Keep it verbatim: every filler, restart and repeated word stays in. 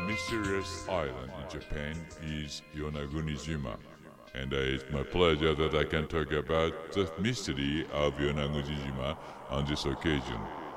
mysterious island in Japan is Yonaguni-jima. And uh, it's my pleasure that I can talk about the mystery of Yonaguni-jima on this occasion.